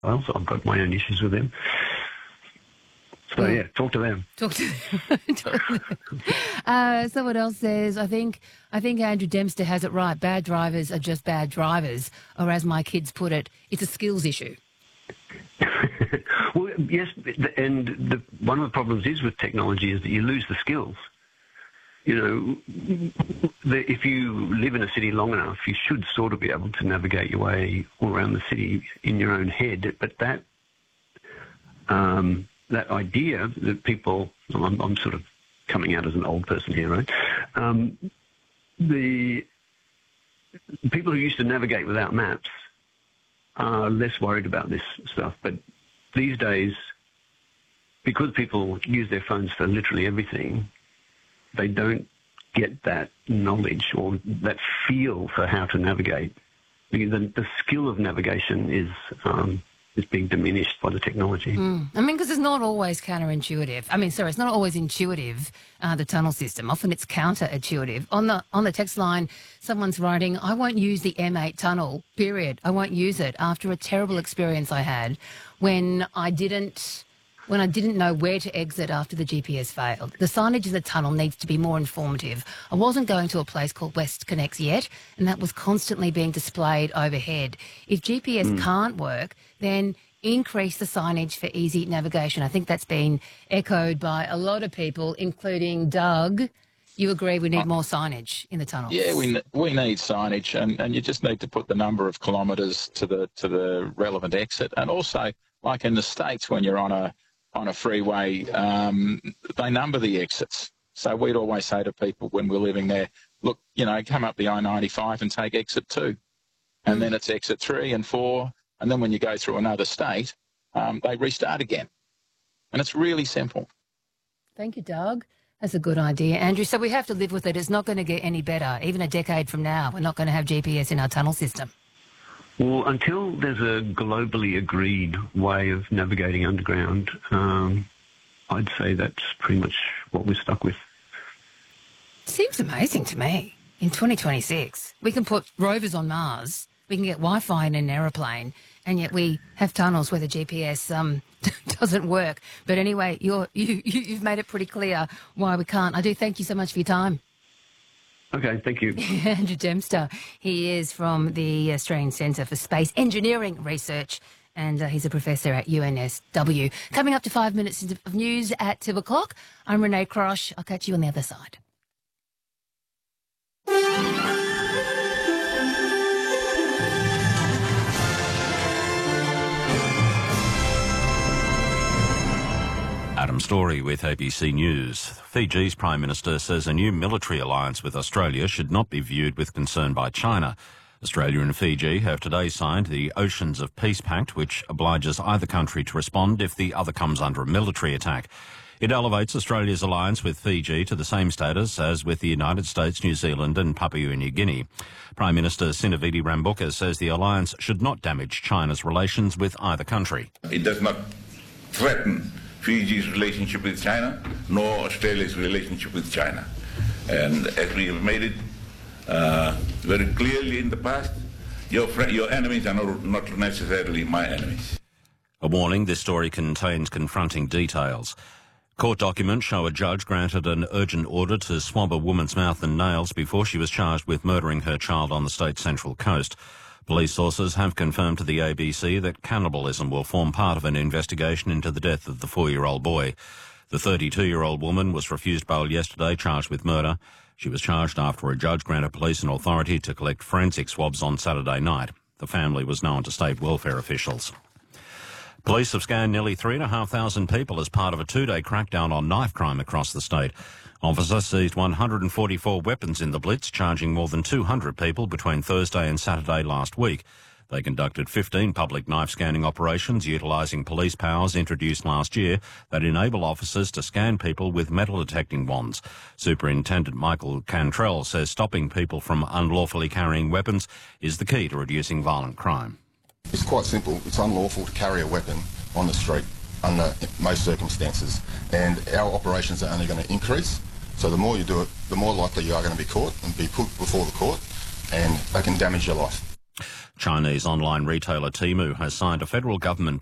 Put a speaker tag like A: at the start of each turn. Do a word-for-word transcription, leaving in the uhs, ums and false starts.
A: well, so I've got my own issues with them. So, yeah, talk to them.
B: Talk to them. Talk to them. Uh, someone else says, I think I think Andrew Dempster has it right. Bad drivers are just bad drivers. Or as my kids put it, it's a skills issue.
A: Well, yes, and the, one of the problems is with technology is that you lose the skills. You know, the, if you live in a city long enough, you should sort of be able to navigate your way all around the city in your own head. But that... Um, that idea that people, I'm, I'm sort of coming out as an old person here, right? Um, the people who used to navigate without maps are less worried about this stuff. But these days, because people use their phones for literally everything, they don't get that knowledge or that feel for how to navigate. The, the skill of navigation is... Um, is being diminished by the technology.
B: Mm. I mean, because it's not always counterintuitive. I mean, sorry, it's not always intuitive, uh, the tunnel system. Often it's counterintuitive. On the on the text line, someone's writing, I won't use the M eight tunnel, period. I won't use it after a terrible experience I had when I didn't... when I didn't know where to exit after the G P S failed. The signage of the tunnel needs to be more informative. I wasn't going to a place called West Connects yet, and that was constantly being displayed overhead. If G P S mm. can't work, then increase the signage for easy navigation. I think that's been echoed by a lot of people, including Doug. You agree we need more signage in the tunnel?
C: Yeah, we we need signage, and, and you just need to put the number of kilometres to the to the relevant exit. And also, like in the States, when you're on a on a freeway, um, they number the exits. So we'd always say to people when we're living there, look, you know, come up the I ninety-five and take exit two. And mm. then it's exit three and four. And then when you go through another state, um, they restart again. And it's really simple.
B: Thank you, Doug. That's a good idea, Andrew. So we have to live with it. It's not going to get any better. Even a decade from now, we're not going to have G P S in our tunnel system.
A: Well, until there's a globally agreed way of navigating underground, um, I'd say that's pretty much what we're stuck with.
B: Seems amazing to me. In twenty twenty-six, we can put rovers on Mars, we can get Wi-Fi in an aeroplane, and yet we have tunnels where the G P S um, doesn't work. But anyway, you're, you, you've made it pretty clear why we can't. I do thank you so much for your time.
A: Okay, thank you.
B: Andrew Dempster, he is from the Australian Centre for Space Engineering Research, and uh, he's a professor at U N S W. Coming up to five minutes of news at two o'clock, I'm Renee Crosh. I'll catch you on the other side.
D: Adam Story with A B C News. Fiji's Prime Minister says a new military alliance with Australia should not be viewed with concern by China. Australia and Fiji have today signed the Oceans of Peace Pact, which obliges either country to respond if the other comes under a military attack. It elevates Australia's alliance with Fiji to the same status as with the United States, New Zealand and Papua New Guinea. Prime Minister Sinovidi Rabuka says the alliance should not damage China's relations with either country.
E: It does not threaten Fiji's relationship with China, nor Australia's relationship with China. And as we have made it uh, very clearly in the past, your, your enemies are not, not necessarily my enemies.
D: A warning, this story contains confronting details. Court documents show a judge granted an urgent order to swab a woman's mouth and nails before she was charged with murdering her child on the state's Central Coast. Police sources have confirmed to the A B C that cannibalism will form part of an investigation into the death of the four-year-old boy. The thirty-two-year-old woman was refused bail yesterday, charged with murder. She was charged after a judge granted police an authority to collect forensic swabs on Saturday night. The family was known to state welfare officials. Police have scanned nearly three and a half thousand people as part of a two-day crackdown on knife crime across the state. Officers seized one hundred forty-four weapons in the blitz, charging more than two hundred people between Thursday and Saturday last week. They conducted fifteen public knife scanning operations utilising police powers introduced last year that enable officers to scan people with metal detecting wands. Superintendent Michael Cantrell says stopping people from unlawfully carrying weapons is the key to reducing violent crime.
F: It's quite simple. It's unlawful to carry a weapon on the street under most circumstances, and our operations are only going to increase. So the more you do it, the more likely you are going to be caught and be put before the court, and they can damage your life.
D: Chinese online retailer Temu has signed a federal government